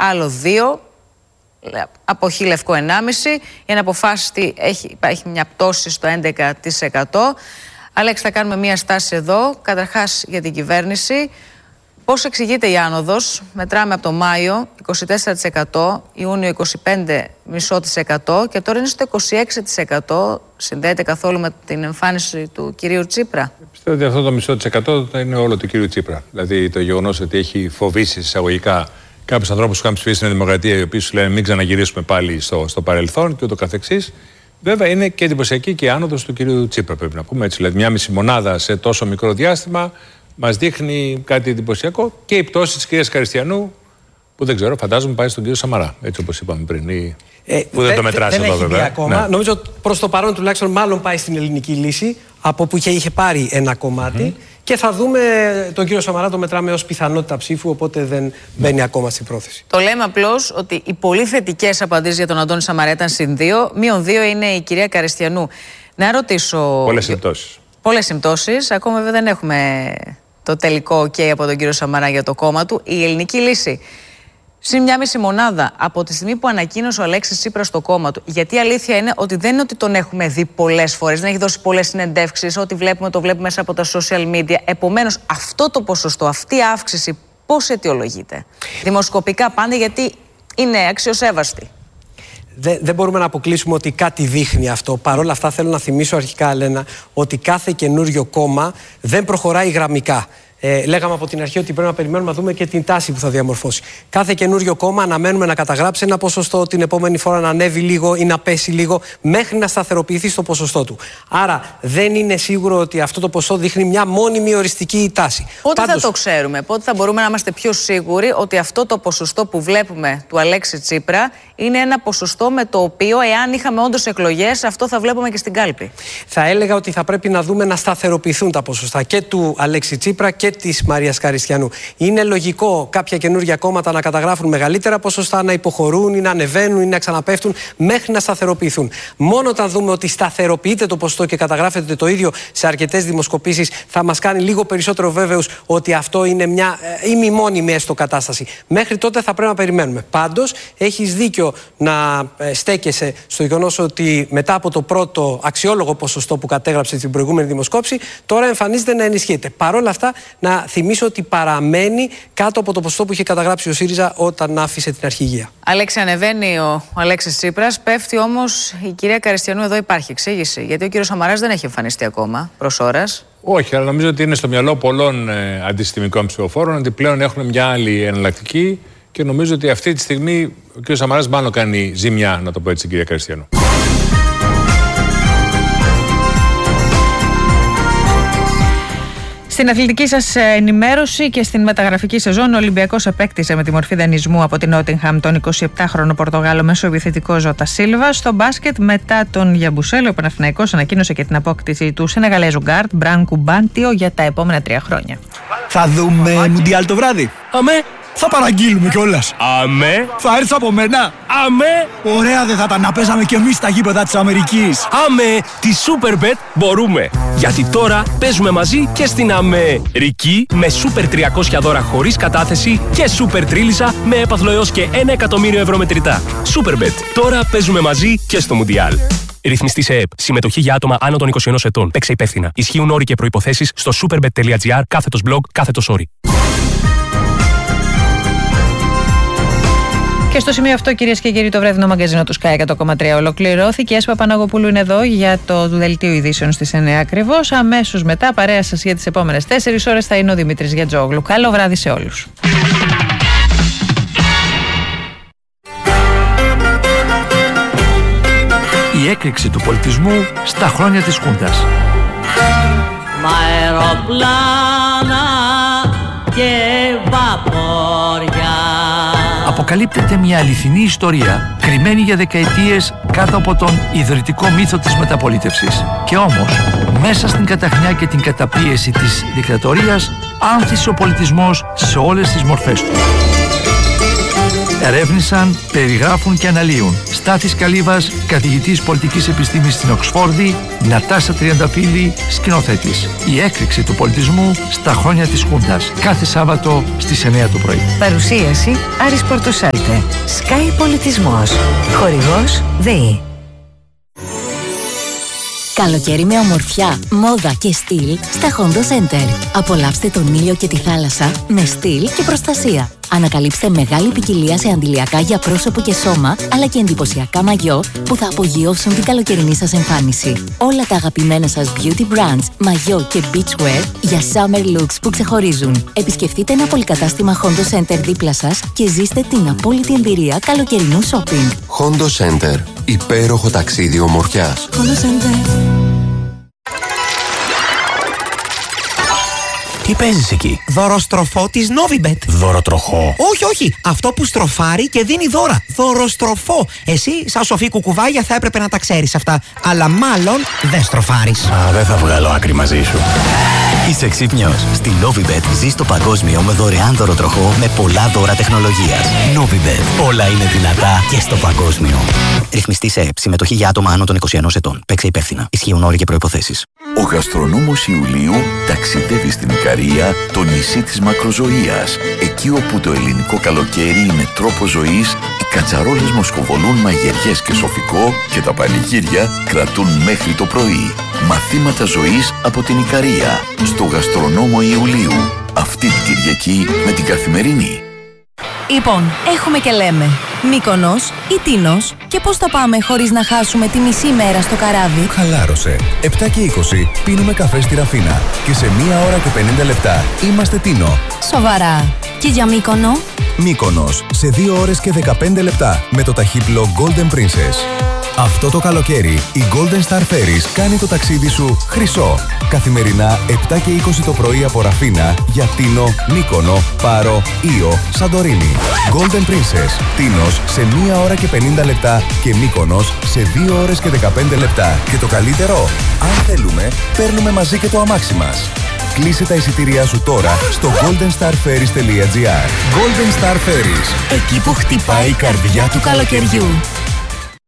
άλλο 2, από χ λευκό 1,5. Η αναποφάσιστη υπάρχει μια πτώση στο 11%. Αλέξη, θα κάνουμε μια στάση εδώ. Καταρχάς για την κυβέρνηση. Πώς εξηγείται η άνοδος? Μετράμε από το Μάιο 24%, Ιούνιο 25,5% και τώρα είναι στο 26%. Συνδέεται καθόλου με την εμφάνιση του κυρίου Τσίπρα? Πιστεύω ότι αυτό το μισό της εκατό θα είναι όλο του κυρίου Τσίπρα. Δηλαδή το γεγονός ότι έχει φοβήσει εισαγωγικά κάποιους ανθρώπους που είχαν ψηφίσει στην Δημοκρατία, οι οποίοι σου λένε μην ξαναγυρίσουμε πάλι στο παρελθόν και ούτω καθεξής. Βέβαια είναι και εντυπωσιακή και η άνοδος του κυρίου Τσίπρα, πρέπει να πούμε έτσι. Δηλαδή, μια μισή μονάδα σε τόσο μικρό διάστημα μας δείχνει κάτι εντυπωσιακό, και η πτώση της κυρίας Καριστιανού, που δεν ξέρω, φαντάζομαι πάει στον κύριο Σαμαρά, έτσι όπως είπαμε πριν. Που δεν το μετράσει εδώ, βέβαια. Ακόμα. Ναι. Νομίζω προς το παρόν τουλάχιστον μάλλον πάει στην ελληνική λύση, από όπου και είχε πάρει ένα κομμάτι. Και θα δούμε, τον κύριο Σαμαρά το μετράμε ως πιθανότητα ψήφου, οπότε δεν μπαίνει ακόμα στην πρόθεση. Το λέμε απλώς ότι οι πολύ θετικές απαντήσεις για τον Αντώνη Σαμαρά ήταν συν 2, μείον 2 είναι η κυρία Καριστιανού. Να ρωτήσω. Πολλές συμπτώσεις. Πολλές συμπτώσεις. Ακόμα βέβαια δεν έχουμε το τελικό OK από τον κύριο Σαμαρά για το κόμμα του. Η ελληνική λύση. Συν μια μισή μονάδα από τη στιγμή που ανακοίνωσε ο Αλέξης Τσίπρας στο κόμμα του. Γιατί η αλήθεια είναι ότι δεν είναι ότι τον έχουμε δει πολλές φορές, δεν έχει δώσει πολλές συνεντεύξεις. Ό,τι βλέπουμε το βλέπουμε μέσα από τα social media. Επομένως, αυτό το ποσοστό, αυτή η αύξηση, πώς αιτιολογείται? Δημοσκοπικά πάντα, γιατί είναι αξιοσέβαστη. Δεν μπορούμε να αποκλείσουμε ότι κάτι δείχνει αυτό. Παρ' όλα αυτά, θέλω να θυμίσω αρχικά, Έλενα, ότι κάθε καινούριο κόμμα δεν προχωράει γραμμικά. Λέγαμε από την αρχή ότι πρέπει να περιμένουμε να δούμε και την τάση που θα διαμορφώσει. Κάθε καινούριο κόμμα αναμένουμε να καταγράψει ένα ποσοστό, την επόμενη φορά να ανέβει λίγο ή να πέσει λίγο, μέχρι να σταθεροποιηθεί στο ποσοστό του. Άρα δεν είναι σίγουρο ότι αυτό το ποσοστό δείχνει μια μόνιμη οριστική τάση. Πότε θα το ξέρουμε, πότε θα μπορούμε να είμαστε πιο σίγουροι ότι αυτό το ποσοστό που βλέπουμε του Αλέξη Τσίπρα είναι ένα ποσοστό με το οποίο, εάν είχαμε όντως εκλογές, αυτό θα βλέπουμε και στην κάλπη? Θα έλεγα ότι θα πρέπει να δούμε να σταθεροποιηθούν τα ποσοστά και του Αλέξη Τσίπρα και της Μαρίας Καριστιανού. Είναι λογικό κάποια καινούργια κόμματα να καταγράφουν μεγαλύτερα ποσοστά, να υποχωρούν ή να ανεβαίνουν ή να ξαναπέφτουν μέχρι να σταθεροποιηθούν. Μόνο όταν δούμε ότι σταθεροποιείται το ποσοστό και καταγράφεται το ίδιο σε αρκετές δημοσκοπήσεις, θα μας κάνει λίγο περισσότερο βέβαιους ότι αυτό είναι μια ημιμόνιμη έστω κατάσταση. Μέχρι τότε θα πρέπει να περιμένουμε. Πάντως, έχεις δίκιο να στέκεσαι στο γεγονός ότι μετά από το πρώτο αξιόλογο ποσοστό που κατέγραψε την προηγούμενη δημοσκόπηση, τώρα εμφανίζεται να ενισχύεται. Παρ' όλα αυτά, να θυμίσω ότι παραμένει κάτω από το ποσοστό που είχε καταγράψει ο ΣΥΡΙΖΑ όταν άφησε την αρχηγία. Αλέξη, ανεβαίνει ο Αλέξης Τσίπρας, πέφτει όμως η κυρία Καριστιανού. Εδώ υπάρχει εξήγηση? Γιατί ο κύριος Σαμαράς δεν έχει εμφανιστεί ακόμα προς ώρας. Όχι, αλλά νομίζω ότι είναι στο μυαλό πολλών αντισυστημικών ψηφοφόρων ότι πλέον έχουν μια άλλη εναλλακτική, και νομίζω ότι αυτή τη στιγμή ο κύριος Σαμαράς μάλλον κάνει ζημιά, να το πω έτσι, κυρία Καριστιανού. Στην αθλητική σας ενημέρωση και στην μεταγραφική σεζόν, ο Ολυμπιακός επέκτησε με τη μορφή δανεισμού από την Νότιγχαμ τον 27χρονο Πορτογάλο μεσοεπιθετικό Ζώτα Σίλβα. Στο μπάσκετ, μετά τον Γιαμπουσέλο, ο Παναθηναϊκός ανακοίνωσε και την απόκτηση του Σενεγαλέζου γκάρτ Μπράνκου Μπάντιο για τα επόμενα 3 χρόνια. Θα δούμε Μουντιάλ το βράδυ. Αμέ. Θα παραγγείλουμε κιόλας. Αμέ. Θα έρθει από μένα. Αμέ. Ωραία δεν θα ήταν να παίζαμε κι εμείς στα γήπεδα της Αμερικής. Αμέ. Τη Superbet μπορούμε. Γιατί τώρα παίζουμε μαζί και στην Αμερική με Super 300 δώρα χωρίς κατάθεση και Super Τρίλισσα με έπαθλο έως και 1 εκατομμύριο ευρώ μετρητά. Superbet. Τώρα παίζουμε μαζί και στο Μουντιάλ. Ρυθμιστή σε ΕΕΠ. Συμμετοχή για άτομα άνω των 21 ετών. Παίξε υπεύθυνα. Ισχύουν όροι και προϋποθέσεις στο superbet.gr/blog/sorry. Και στο σημείο αυτό, κυρίες και κύριοι, το βραδινό μαγκαζίνο του Sky 100,3 ολοκληρώθηκε. Έσπα Παναγοπούλου είναι εδώ για το δελτίο ειδήσεων στις 9 ακριβώς. Αμέσως μετά, παρέα σας για τις επόμενες 4 ώρες θα είναι ο Δημήτρης Γιατζόγλου. Καλό βράδυ σε όλους. Η έκρηξη του πολιτισμού στα χρόνια της Χούντας. Μ' αεροπλάνα και βαπόρια. Αποκαλύπτεται μια αληθινή ιστορία, κρυμμένη για δεκαετίες κάτω από τον ιδρυτικό μύθο της μεταπολίτευσης. Και όμως, μέσα στην καταχνιά και την καταπίεση της δικτατορίας, άνθησε ο πολιτισμός σε όλες τις μορφές του. Ερεύνησαν, περιγράφουν και αναλύουν Στάθης Καλύβας, καθηγητής πολιτικής επιστήμης στην Οξφόρδη, Νατάσα Τριανταφύλλη, σκηνοθέτης. Η έκρηξη του πολιτισμού στα χρόνια της Χούντας. Κάθε Σάββατο στις 9 το πρωί. Παρουσίαση Άρης Πορτοσάλτε. Sky Πολιτισμός. Χορηγός ΔΕΗ. Καλοκαίρι με ομορφιά, μόδα και στυλ στα Hondo Center. Απολαύστε τον ήλιο και τη θάλασσα με στυλ και προστασία. Ανακαλύψτε μεγάλη ποικιλία σε αντιλιακά για πρόσωπο και σώμα, αλλά και εντυπωσιακά μαγιό που θα απογειώσουν την καλοκαιρινή σας εμφάνιση. Όλα τα αγαπημένα σας beauty brands, μαγιό και beachwear για summer looks που ξεχωρίζουν. Επισκεφτείτε ένα πολυκατάστημα Hondo Center δίπλα σας και ζήστε την απόλυτη εμπειρία καλοκαιρινού shopping. Hondo Center. Υπέροχο ταξίδι ομορφιάς. Hondo Center. Τι παίζεις εκεί? Δωροστροφό της Novibet. Δωροτροχό? Όχι, όχι. Αυτό που στροφάρει και δίνει δώρα. Δωροστροφό. Εσύ, σαν σοφή κουκουβάγια, θα έπρεπε να τα ξέρεις αυτά. Αλλά μάλλον δεν στροφάρεις. Δεν θα βγάλω άκρη μαζί σου. Είσαι ξύπνιος. Στη Novibet ζεις το παγκόσμιο με δωρεάν δωροτροχό με πολλά δώρα τεχνολογίας. Novibet. Όλα είναι δυνατά και στο παγκόσμιο. Ρυθμιστή σε ΕΠ. Συμμετοχή για άτομα άνω των 21 ετών. Παίξε υπεύθυνα. Ισχύουν όροι και προϋποθέσεις. Ο γαστρονόμος Ιουλίου ταξιδεύει στην Ικαρία, το νησί της μακροζωίας. Εκεί όπου το ελληνικό καλοκαίρι είναι τρόπο ζωής, οι κατσαρόλες μοσκοβολούν μαγειριές και σοφικό και τα πανηγύρια κρατούν μέχρι το πρωί. Μαθήματα ζωής από την Ικαρία, στο γαστρονόμο Ιουλίου. Αυτή την Κυριακή με την Καθημερινή. Λοιπόν, έχουμε και λέμε Μύκονος ή Τίνος, και πώς θα πάμε χωρίς να χάσουμε τη μισή μέρα στο καράβι? Χαλάρωσε. 7 και 20 πίνουμε καφέ στη Ραφίνα και σε 1 ώρα και 50 λεπτά είμαστε Τίνο. Σοβαρά. Και για Μύκονο? Μύκονος σε 2 ώρες και 15 λεπτά με το ταχύπλο Golden Princess. Αυτό το καλοκαίρι η Golden Star Ferries κάνει το ταξίδι σου χρυσό. Καθημερινά 7 και 20 το πρωί από Ραφίνα για Τίνο, Μύκονο, Πάρο, Ήο, Σαντορίνη. Golden Princess. Τίνος σε 1 ώρα και 50 λεπτά και Μύκονος σε 2 ώρες και 15 λεπτά. Και το καλύτερο, αν θέλουμε, παίρνουμε μαζί και το αμάξι μας. Κλείσε τα εισιτήριά σου τώρα στο goldenstarferries.gr. Golden Star Ferries. Εκεί που χτυπάει η καρδιά του καλοκαιριού.